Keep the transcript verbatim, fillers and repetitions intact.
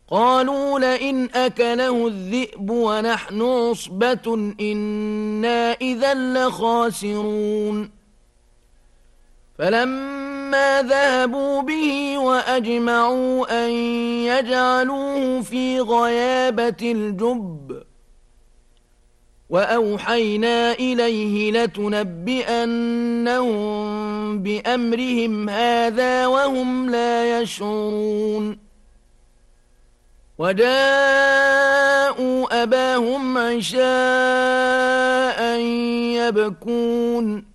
قالوا لئن أكله الذئب ونحن عصبة إنا إذا لخاسرون فلما ذهبوا به وأجمعوا أن يجعلوه في غيابة الجب وأوحينا إليه لتنبئنهم بأمرهم هذا وهم لا يشعرون وجاءوا أباهم عشاء يبكون